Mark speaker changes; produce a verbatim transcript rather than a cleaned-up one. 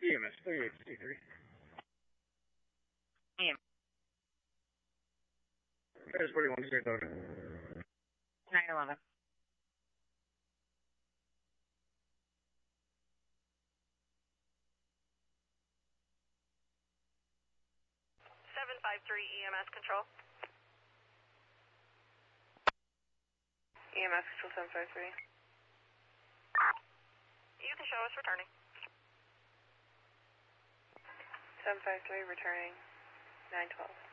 Speaker 1: E M S thirty-eight sixty-three.
Speaker 2: E M S.
Speaker 1: There's forty-one Saratoga.
Speaker 2: nine eleven.
Speaker 3: seven five three E M S control. E M S control seven five three. You can show us returning. seven five three returning nine twelve.